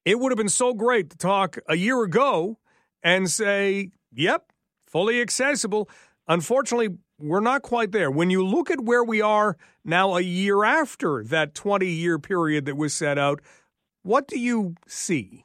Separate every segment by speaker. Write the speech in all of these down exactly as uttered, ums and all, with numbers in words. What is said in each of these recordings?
Speaker 1: it would have been so great to talk a year ago and say, yep, fully accessible. Unfortunately, we're not quite there. When you look at where we are now a year after that twenty-year period that was set out, what do you see?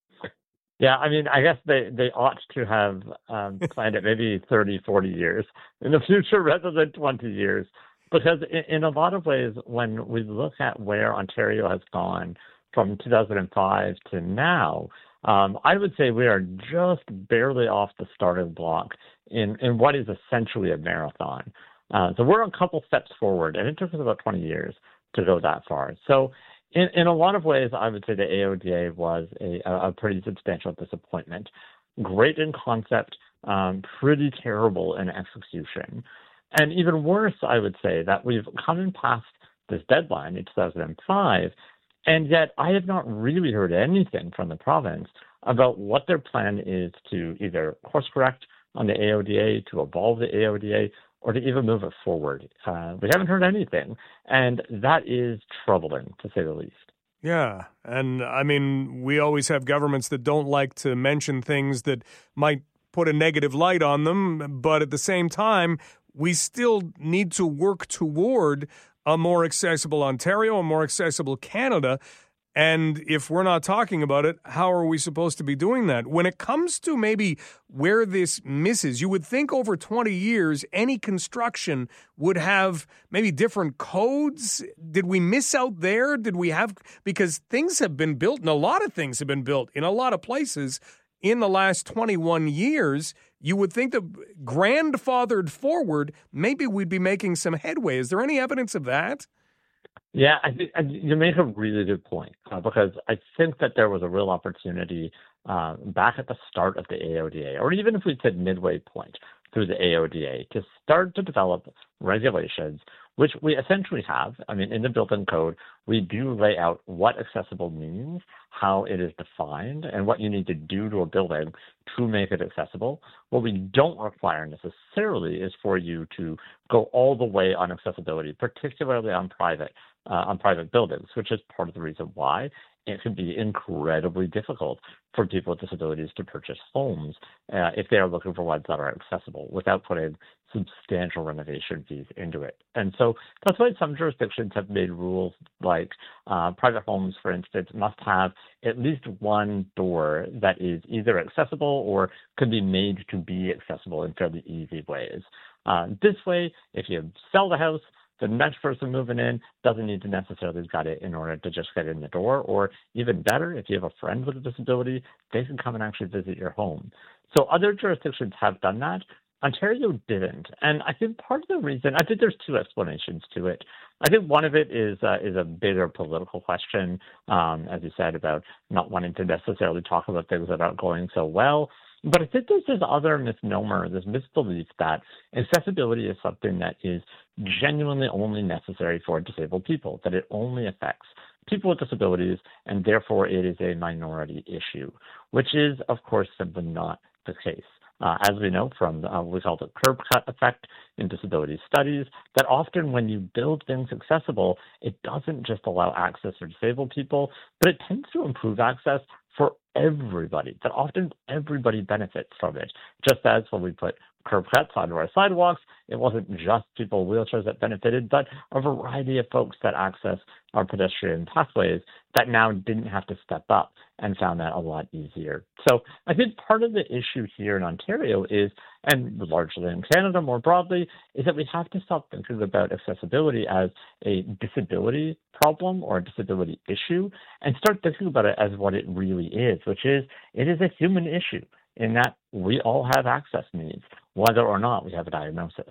Speaker 2: Yeah, I mean, I guess they, they ought to have um, planned it maybe thirty, forty years in the future rather than twenty years. Because in, in a lot of ways, when we look at where Ontario has gone from two thousand five to now, um, I would say we are just barely off the starting block in, in what is essentially a marathon. Uh, so we're a couple steps forward, and it took us about twenty years to go that far. So In, in a lot of ways, I would say the A O D A was a, a pretty substantial disappointment. Great in concept, um, pretty terrible in execution. And even worse, I would say that we've come past this deadline in two thousand five, and yet I have not really heard anything from the province about what their plan is to either course correct on the A O D A, to evolve the A O D A, or to even move it forward. Uh, we haven't heard anything, and that is troubling, to say the least.
Speaker 1: Yeah, and I mean, we always have governments that don't like to mention things that might put a negative light on them, but at the same time, we still need to work toward a more accessible Ontario, a more accessible Canada. And if we're not talking about it, how are we supposed to be doing that? When it comes to maybe where this misses, you would think over twenty years, any construction would have maybe different codes. Did we miss out there? Did we have, because things have been built, and a lot of things have been built in a lot of places in the last twenty-one years. You would think that grandfathered forward, maybe we'd be making some headway. Is there any evidence of that?
Speaker 2: Yeah, I think you make a really good point uh, because I think that there was a real opportunity uh, back at the start of the A O D A, or even if we said midway point through the A O D A, to start to develop regulations, which we essentially have. I mean, in the built-in code, we do lay out what accessible means, how it is defined, and what you need to do to a building to make it accessible. What we don't require necessarily is for you to go all the way on accessibility, particularly on private uh, on private buildings, which is part of the reason why it can be incredibly difficult for people with disabilities to purchase homes uh, if they are looking for ones that are accessible without putting substantial renovation fees into it. And so that's why some jurisdictions have made rules like uh, private homes, for instance, must have at least one door that is either accessible or could be made to be accessible in fairly easy ways. Uh, this way, if you sell the house, the next person moving in doesn't need to necessarily gut it in order to just get in the door. Or even better, if you have a friend with a disability, they can come and actually visit your home. So other jurisdictions have done that. Ontario didn't. And I think part of the reason, I think there's two explanations to it. I think one of it is uh, is a bigger political question, um, as you said, about not wanting to necessarily talk about things that aren't going so well. But I think there's this other misnomer, this misbelief that accessibility is something that is genuinely only necessary for disabled people, that it only affects people with disabilities, and therefore it is a minority issue, which is, of course, simply not the case. Uh, as we know from uh, what we call the curb cut effect in disability studies, that often when you build things accessible, it doesn't just allow access for disabled people, but it tends to improve access for everybody, that often everybody benefits from it. Just as when we put curb cuts onto our sidewalks, it wasn't just people in wheelchairs that benefited, but a variety of folks that access our pedestrian pathways that now didn't have to step up and found that a lot easier. So I think part of the issue here in Ontario is, and largely in Canada more broadly, is that we have to stop thinking about accessibility as a disability problem or a disability issue and start thinking about it as what it really is, which is it is a human issue in that we all have access needs, whether or not we have a diagnosis.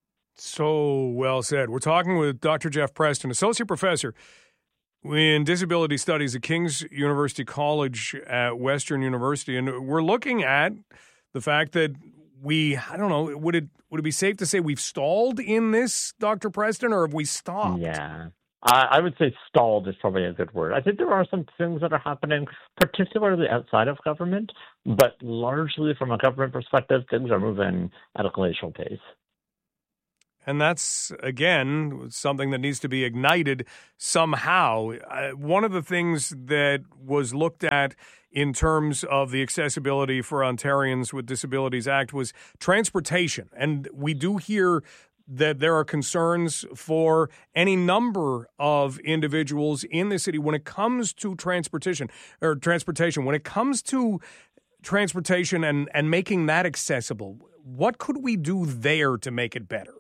Speaker 1: So well said. We're talking with Doctor Jeff Preston, Associate Professor in Disability Studies at King's University College at Western University. And we're looking at the fact that we, I don't know, would it would it be safe to say we've stalled in this, Doctor Preston, or have we stopped?
Speaker 2: Yeah. I would say stalled is probably a good word. I think there are some things that are happening, particularly outside of government, but largely from a government perspective, things are moving at a glacial pace.
Speaker 1: And that's, again, something that needs to be ignited somehow. Uh, one of the things that was looked at in terms of the Accessibility for Ontarians with Disabilities Act was transportation. And we do hear that there are concerns for any number of individuals in the city when it comes to transportation or transportation, when it comes to transportation and, and making that accessible. What could we do there to make it better?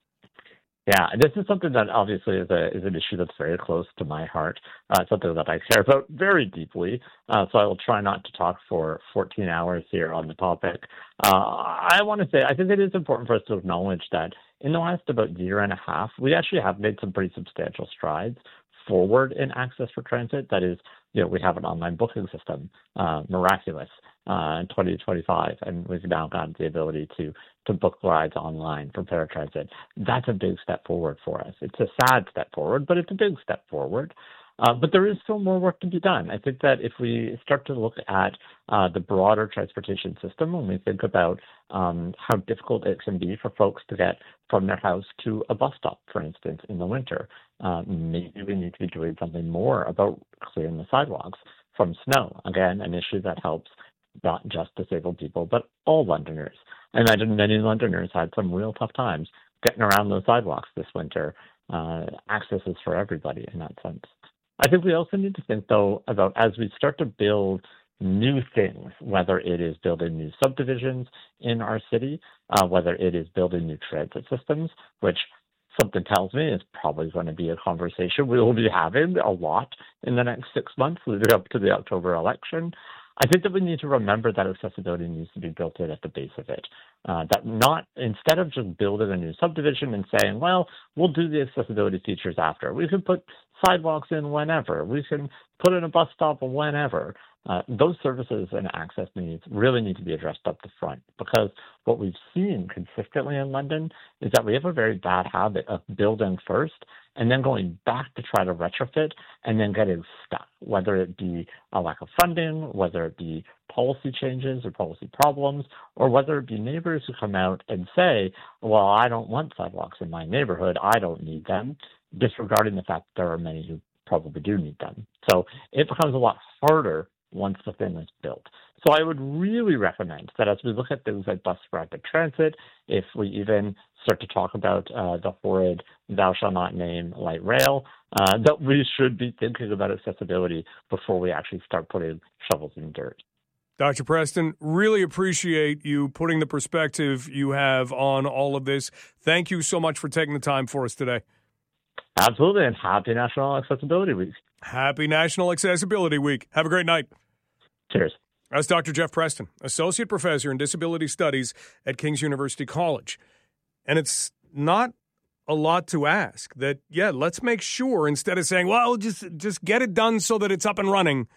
Speaker 2: Yeah, this is something that obviously is a is an issue that's very close to my heart. Uh, something that I care about very deeply. Uh, so I will try not to talk for fourteen hours here on the topic. Uh, I want to say I think it is important for us to acknowledge that in the last about year and a half, we actually have made some pretty substantial strides forward in access for transit. That is, you know, we have an online booking system, uh, miraculous, uh, in twenty twenty-five, and we've now got the ability to to book rides online for paratransit. That's a big step forward for us. It's a sad step forward, but it's a big step forward. Uh, but there is still more work to be done. I think that if we start to look at uh, the broader transportation system, when we think about um, how difficult it can be for folks to get from their house to a bus stop, for instance, in the winter, uh, maybe we need to be doing something more about clearing the sidewalks from snow. Again, an issue that helps not just disabled people, but all Londoners. I imagine many Londoners had some real tough times getting around those sidewalks this winter. Uh, access is for everybody in that sense. I think we also need to think, though, about as we start to build new things, whether it is building new subdivisions in our city, uh, whether it is building new transit systems, which something tells me is probably going to be a conversation we will be having a lot in the next six months leading up to the October election. I think that we need to remember that accessibility needs to be built in at the base of it. Uh, that not, instead of just building a new subdivision and saying, well, we'll do the accessibility features after. We can put sidewalks in whenever. We can put in a bus stop whenever. Uh, those services and access needs really need to be addressed up the front, because what we've seen consistently in London is that we have a very bad habit of building first and then going back to try to retrofit and then getting stuck, whether it be a lack of funding, whether it be policy changes or policy problems, or whether it be neighbors who come out and say, well, I don't want sidewalks in my neighborhood, I don't need them, disregarding the fact that there are many who probably do need them. So it becomes a lot harder once the thing is built. So I would really recommend that as we look at things like bus rapid transit, if we even start to talk about uh, the horrid thou shall not name light rail, uh, that we should be thinking about accessibility before we actually start putting shovels in dirt.
Speaker 1: Doctor Preston, really appreciate you putting the perspective you have on all of this. Thank you so much for taking the time for us today.
Speaker 2: Absolutely, and happy National Accessibility Week.
Speaker 1: Happy National Accessibility Week. Have a great night.
Speaker 2: Cheers.
Speaker 1: That's Doctor Jeff Preston, Associate Professor in Disability Studies at King's University College. And it's not a lot to ask that, yeah, let's make sure instead of saying, well, just, just get it done so that it's up and running.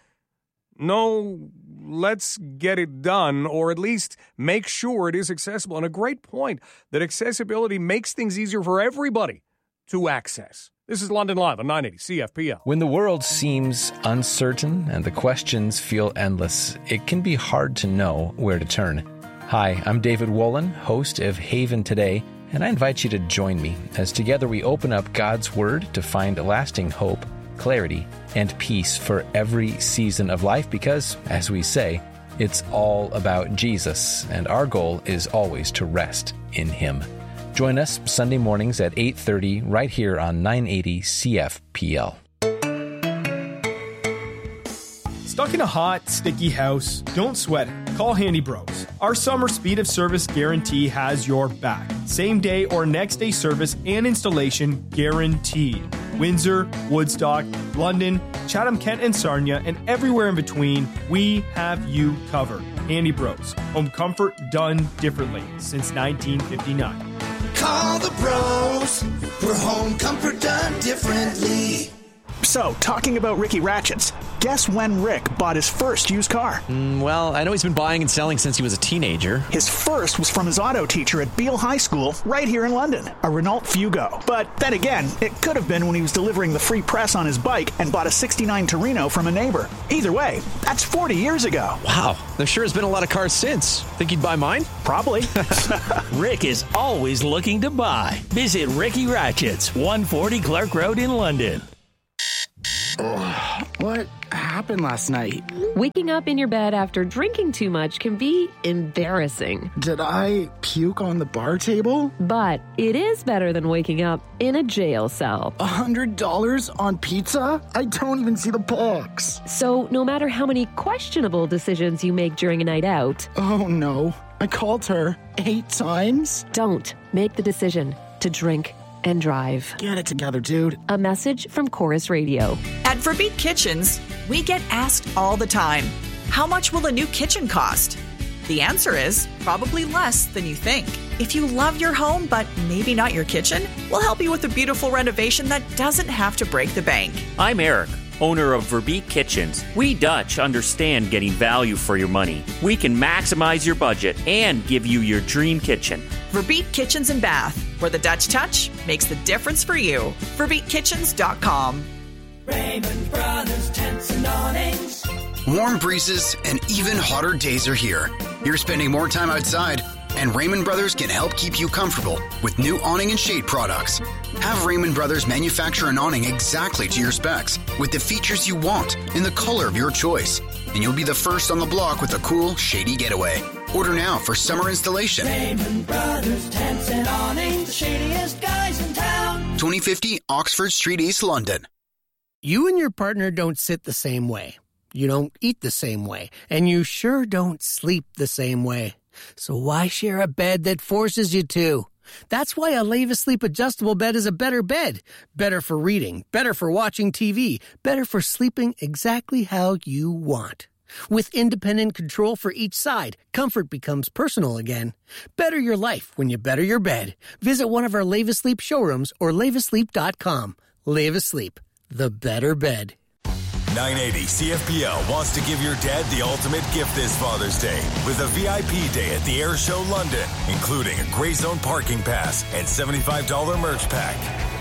Speaker 1: No, let's get it done, or at least make sure it is accessible. And a great point that accessibility makes things easier for everybody to access. This is London Live on nine eighty C F P L.
Speaker 3: When the world seems uncertain and the questions feel endless, it can be hard to know where to turn. Hi, I'm David Wolin, host of Haven Today, and I invite you to join me as together we open up God's Word to find lasting hope, clarity, and peace for every season of life because, as we say, it's all about Jesus, and our goal is always to rest in Him. Join us Sunday mornings at eight thirty right here on nine eighty C F P L.
Speaker 4: Stuck in a hot, sticky house? Don't sweat it. Call Handy Bros. Our summer speed of service guarantee has your back. Same day or next day service and installation guaranteed. Windsor, Woodstock, London, Chatham-Kent and Sarnia, and everywhere in between, we have you covered. Handy Bros. Home comfort done differently since nineteen fifty-nine.
Speaker 5: Call the bros for home comfort done differently.
Speaker 6: So, talking about Ricky Ratchets, Guess when Rick bought his first used car?
Speaker 7: Mm, well, I know he's been buying and selling since he was a teenager.
Speaker 6: His first was from his auto teacher at Beale High School, right here in London, a Renault Fugo. But then again, it could have been when he was delivering the free press on his bike and bought a sixty-nine Torino from a neighbor. Either way, that's forty years ago.
Speaker 7: Wow, there sure has been a lot of cars since. Think he'd buy mine?
Speaker 6: Probably.
Speaker 8: Rick is always looking to buy. Visit Ricky Ratchets, one forty Clark Road in London.
Speaker 9: Oh, what happened last night?
Speaker 10: Waking up in your bed after drinking too much can be embarrassing.
Speaker 9: Did I puke on the bar table?
Speaker 10: But it is better than waking up in a jail cell.
Speaker 9: A hundred dollars on pizza? I don't even see the box.
Speaker 10: So no matter how many questionable decisions you make during a night out...
Speaker 9: Oh no, I called her eight times?
Speaker 10: Don't make the decision to drink and drive.
Speaker 9: Get it together, dude.
Speaker 10: A message from Chorus Radio.
Speaker 11: At Verbeek Kitchens, we get asked all the time, how much will a new kitchen cost? The answer is probably less than you think. If you love your home, but maybe not your kitchen, we'll help you with a beautiful renovation that doesn't have to break the bank.
Speaker 12: I'm Eric, owner of Verbeek Kitchens. We Dutch understand getting value for your money. We can maximize your budget and give you your dream kitchen.
Speaker 11: Verbeek Kitchens and Bath, where the Dutch touch makes the difference for you. Verbeek Kitchens dot com.
Speaker 5: Raymond Brothers Tents and Awnings.
Speaker 13: Warm breezes and even hotter days are here. You're spending more time outside, and Raymond Brothers can help keep you comfortable with new awning and shade products. Have Raymond Brothers manufacture an awning exactly to your specs with the features you want in the color of your choice. And you'll be the first on the block with a cool, shady getaway. Order now for summer installation.
Speaker 5: Raymond Brothers Tents and Awnings, the shadiest guys in town.
Speaker 13: twenty fifty Oxford Street, East London.
Speaker 14: You and your partner don't sit the same way. You don't eat the same way. And you sure don't sleep the same way. So why share a bed that forces you to? That's why a Leva Sleep adjustable bed is a better bed. Better for reading, better for watching T V, better for sleeping exactly how you want. With independent control for each side, comfort becomes personal again. Better your life when you better your bed. Visit one of our Leva Sleep showrooms or leva sleep dot com. Leva Sleep, the better bed.
Speaker 15: nine eighty C F P L wants to give your dad the ultimate gift this Father's Day with a V I P day at the Air Show London, including a Grey Zone parking pass and seventy-five dollars merch pack.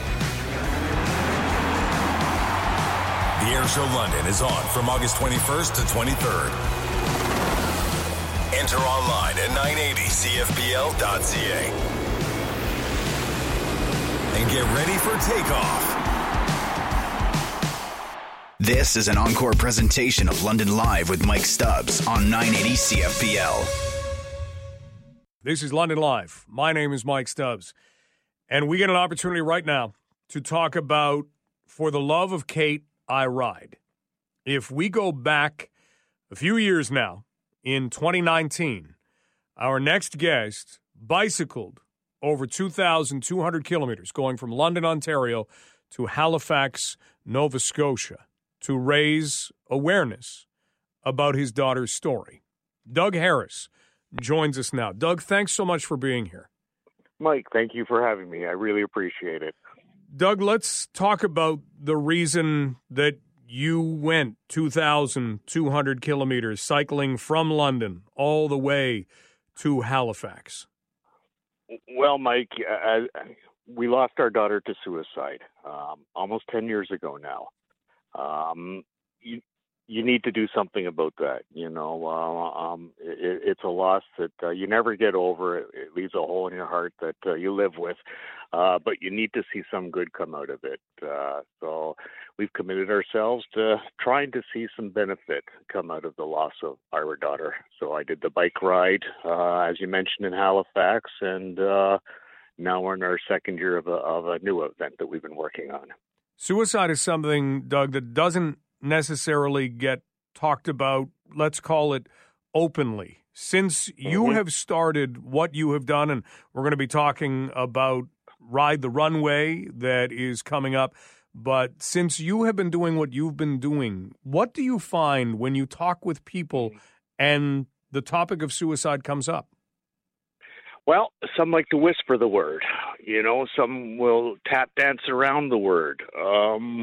Speaker 15: The Air Show London is on from August twenty-first to twenty-third. Enter online at nine eighty C F P L dot C A. And get ready for takeoff.
Speaker 13: This is an encore presentation of London Live with Mike Stubbs on nine eighty C F P L.
Speaker 1: This is London Live. My name is Mike Stubbs. And we get an opportunity right now to talk about For the Love of Kate, I Ride. If we go back a few years now, in twenty nineteen, our next guest bicycled over two thousand two hundred kilometers, going from London, Ontario to Halifax, Nova Scotia, to raise awareness about his daughter's story. Doug Harris joins us now. Doug, thanks so much for being here.
Speaker 16: Mike, thank you for having me. I really appreciate it.
Speaker 1: Doug, let's talk about the reason that you went two thousand two hundred kilometers cycling from London all the way to Halifax.
Speaker 16: Well, Mike, uh, we lost our daughter to suicide um, almost ten years ago now. Um, you you need to do something about that. You know, uh, um, it, it's a loss that uh, you never get over. It, it leaves a hole in your heart that uh, you live with, uh, but you need to see some good come out of it. Uh, so we've committed ourselves to trying to see some benefit come out of the loss of our daughter. So I did the bike ride, uh, as you mentioned, in Halifax, and uh, now we're in our second year of a, of a new event that we've been working on.
Speaker 1: Suicide is something, Doug, that doesn't necessarily get talked about, let's call it openly. Since you mm-hmm. have started what you have done, and we're going to be talking about Ride the Runway that is coming up, but since you have been doing what you've been doing, what do you find when you talk with people and the topic of suicide comes up?
Speaker 16: Well, some like to whisper the word, you know, some will tap dance around the word. Um,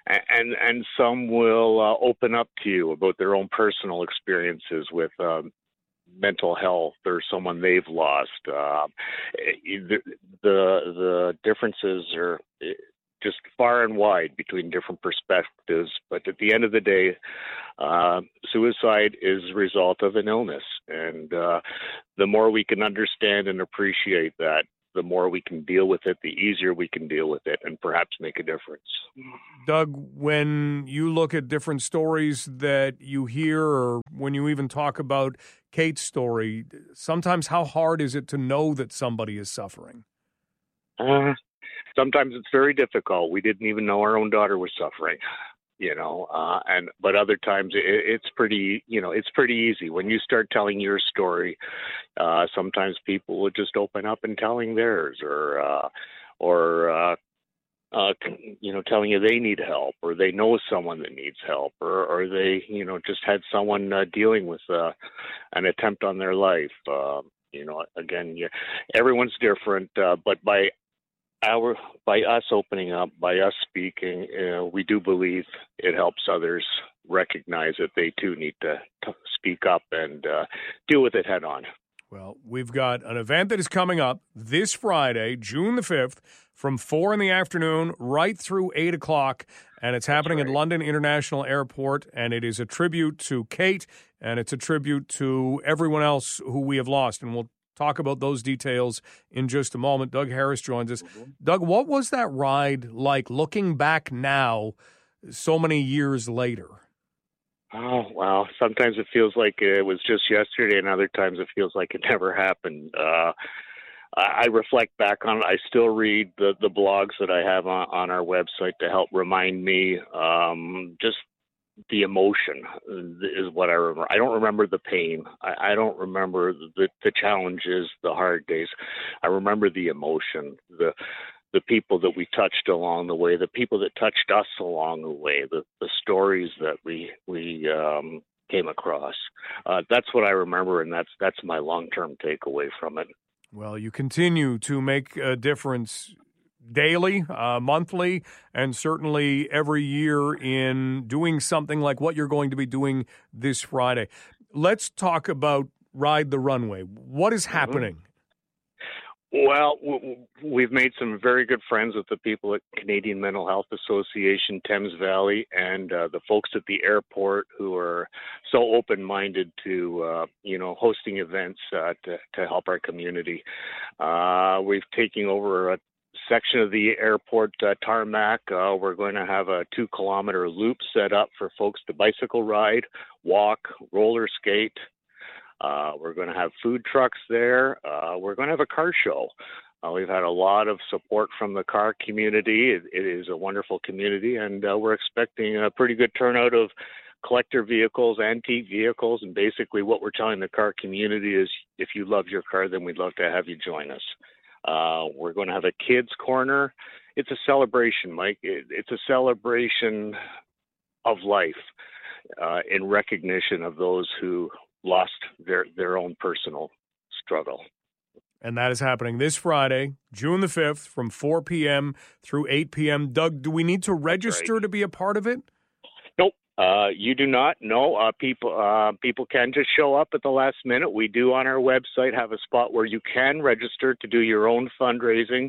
Speaker 16: and and some will uh, open up to you about their own personal experiences with um, mental health or someone they've lost. Uh, the, the the differences are just far and wide between different perspectives, but at the end of the day, uh, suicide is a result of an illness, and uh, the more we can understand and appreciate that, the more we can deal with it, the easier we can deal with it, and perhaps make a difference.
Speaker 1: Doug, when you look at different stories that you hear, or when you even talk about Kate's story, sometimes how hard is it to know that somebody is suffering?
Speaker 16: Uh, sometimes it's very difficult. We didn't even know our own daughter was suffering. You know, uh, and but other times it, it's pretty, you know, it's pretty easy. When you start telling your story, uh, sometimes people will just open up and telling theirs, or, uh, or uh, uh, you know, telling you they need help, or they know someone that needs help, or, or they, you know, just had someone uh, dealing with uh, an attempt on their life. Uh, you know, again, yeah, everyone's different, uh, but by Our, by us opening up, by us speaking, uh, we do believe it helps others recognize that they too need to t- speak up and uh, deal with it head on.
Speaker 1: Well, we've got an event that is coming up this Friday, June the fifth, from four in the afternoon right through eight o'clock, and it's happening right at London International Airport, and it is a tribute to Kate, and it's a tribute to everyone else who we have lost, and we'll talk about those details in just a moment. Doug Harris joins us. Mm-hmm. Doug, what was that ride like looking back now so many years later?
Speaker 16: Oh, wow. Sometimes it feels like it was just yesterday, and other times it feels like it never happened. Uh, I reflect back on it. I still read the, the blogs that I have on, on our website to help remind me um, just the emotion is what I remember. I don't remember the pain. I, I don't remember the, the challenges, the hard days. I remember the emotion, the the people that we touched along the way, the people that touched us along the way, the, the stories that we we um, came across. Uh, that's what I remember, and that's that's my long-term takeaway from it.
Speaker 1: Well, you continue to make a difference daily, uh, monthly, and certainly every year in doing something like what you're going to be doing this Friday. Let's talk about Ride the Runway. What is happening?
Speaker 16: Well, we've made some very good friends with the people at Canadian Mental Health Association, Thames Valley, and uh, the folks at the airport who are so open-minded to, uh, you know, hosting events uh, to, to help our community. Uh, we've taken over a section of the airport uh, tarmac. Uh, we're going to have a two kilometer loop set up for folks to bicycle ride, walk, roller skate. Uh, we're going to have food trucks there. Uh, we're going to have a car show. Uh, we've had a lot of support from the car community. It, it is a wonderful community, and uh, we're expecting a pretty good turnout of collector vehicles, antique vehicles, and basically what we're telling the car community is if you love your car, then we'd love to have you join us. Uh, we're going to have a kids corner. It's a celebration, Mike. It, it's a celebration of life uh, in recognition of those who lost their, their own personal struggle.
Speaker 1: And that is happening this Friday, June the fifth, from four p.m. through eight p.m. Doug, do we need to register right. to be a part of it?
Speaker 16: Nope. Uh, you do not. No, uh, people uh, people can just show up at the last minute. We do on our website have a spot where you can register to do your own fundraising.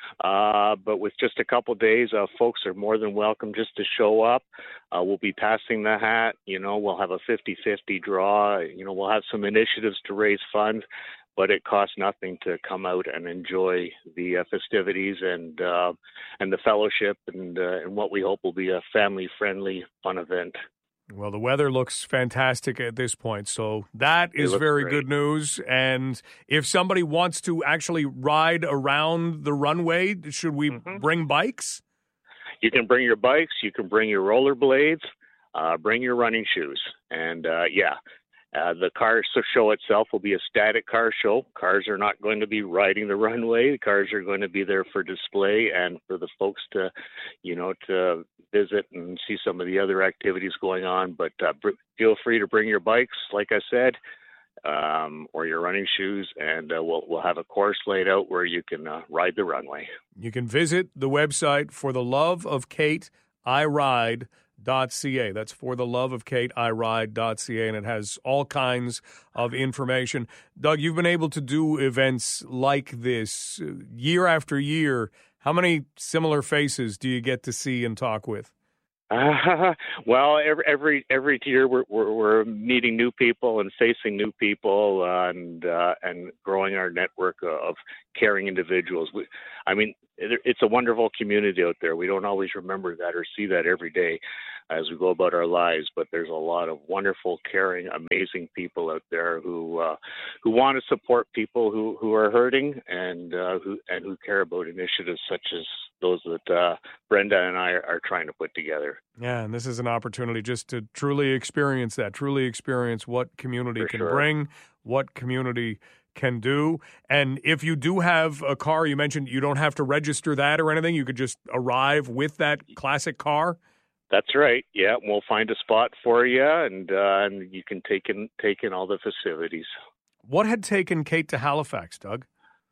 Speaker 16: Uh, but with just a couple days, uh, folks are more than welcome just to show up. Uh, we'll be passing the hat. You know, we'll have a fifty-fifty draw. You know, we'll have some initiatives to raise funds, but it costs nothing to come out and enjoy the uh, festivities and uh, and the fellowship and uh, and what we hope will be a family-friendly, fun event.
Speaker 1: Well, the weather looks fantastic at this point, so that is very great. Good news. And if somebody wants to actually ride around the runway, should we mm-hmm. bring bikes?
Speaker 16: You can bring your bikes. You can bring your rollerblades. Uh, bring your running shoes. And, uh, yeah, uh, the car show itself will be a static car show. Cars are not going to be riding the runway. The cars are going to be there for display and for the folks to, you know, to visit and see some of the other activities going on. But uh, br- feel free to bring your bikes, like I said, um, or your running shoes, and uh, we'll we'll have a course laid out where you can uh, ride the runway.
Speaker 1: You can visit the website for the Love of Kate I ride dot c a. That's for the love of Kate, I ride dot c a, and it has all kinds of information. Doug, you've been able to do events like this year after year. How many similar faces do you get to see and talk with?
Speaker 16: Uh, well, every every every year we're, we're we're meeting new people and facing new people uh, and uh, and growing our network of caring individuals. We, I mean, it, it's a wonderful community out there. We don't always remember that or see that every day as we go about our lives, but there's a lot of wonderful, caring, amazing people out there who uh, who want to support people who, who are hurting and uh, who and who care about initiatives such as those that uh, Brenda and I are, are trying to put together.
Speaker 1: Yeah, and this is an opportunity just to truly experience that, truly experience what community
Speaker 16: For
Speaker 1: can
Speaker 16: sure.
Speaker 1: bring, what community can do. And if you do have a car, you mentioned you don't have to register that or anything. You could just arrive with that classic car.
Speaker 16: That's right. Yeah, we'll find a spot for you, and uh, and you can take in take in all the facilities.
Speaker 1: What had taken Kate to Halifax, Doug?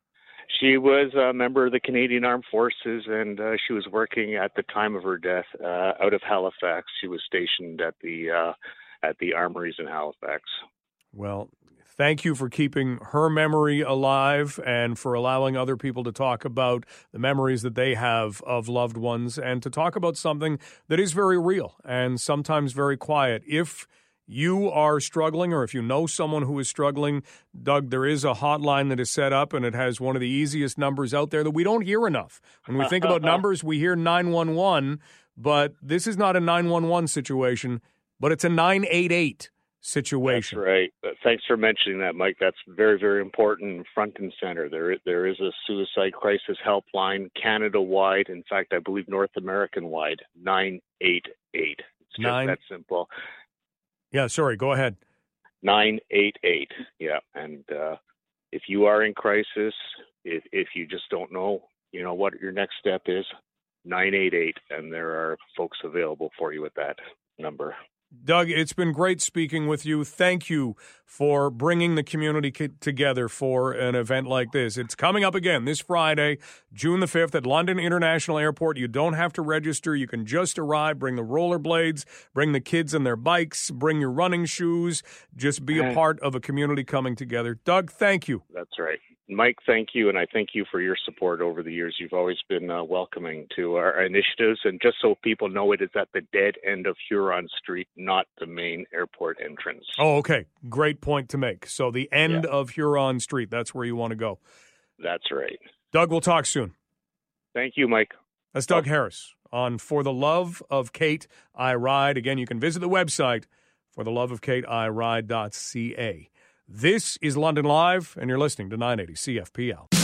Speaker 16: She was a member of the Canadian Armed Forces, and uh, she was working at the time of her death uh, out of Halifax. She was stationed at the uh, at the armories in Halifax.
Speaker 1: Well, thank you for keeping her memory alive and for allowing other people to talk about the memories that they have of loved ones and to talk about something that is very real and sometimes very quiet. If you are struggling or if you know someone who is struggling, Doug, there is a hotline that is set up, and it has one of the easiest numbers out there that we don't hear enough. When we think about numbers, we hear nine one one, but this is not a nine one one situation, but it's a nine eight eight situation.
Speaker 16: That's right. Thanks for mentioning that, Mike. That's very, very important, front and center. There, there is a suicide crisis helpline Canada-wide. In fact, I believe North American-wide, nine eight eight. It's just
Speaker 1: Nine-
Speaker 16: that simple.
Speaker 1: Yeah, sorry, go ahead.
Speaker 16: nine eight eight. Yeah, and uh, if you are in crisis, if if you just don't know, you know what your next step is, nine eight eight, and there are folks available for you at that number.
Speaker 1: Doug, it's been great speaking with you. Thank you for bringing the community ki- together for an event like this. It's coming up again this Friday, June the fifth at London International Airport. You don't have to register. You can just arrive, bring the rollerblades, bring the kids and their bikes, bring your running shoes, just be a part of a community coming together. Doug, thank you.
Speaker 16: That's right. Mike, thank you, and I thank you for your support over the years. You've always been uh, welcoming to our initiatives, and just so people know, it is at the dead end of Huron Street, not the main airport entrance.
Speaker 1: Oh, okay. Great point to make. So the end yeah. of Huron Street, that's where you want to go.
Speaker 16: That's right.
Speaker 1: Doug, we'll talk soon.
Speaker 16: Thank you, Mike.
Speaker 1: That's Doug oh. Harris on For the Love of Kate, I Ride. Again, you can visit the website, for the love of Kate I ride dot c a. This is London Live, and you're listening to nine eighty C F P L.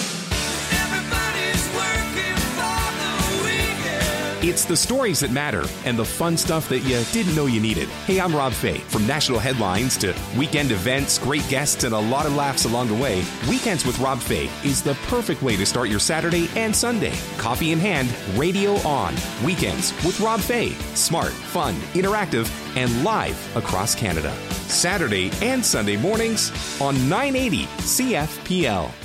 Speaker 17: It's the stories that matter and the fun stuff that you didn't know you needed. Hey, I'm Rob Fay. From national headlines to weekend events, great guests, and a lot of laughs along the way, Weekends with Rob Fay is the perfect way to start your Saturday and Sunday. Coffee in hand, radio on. Weekends with Rob Fay. Smart, fun, interactive, and live across Canada. Saturday and Sunday mornings on nine eighty C F P L.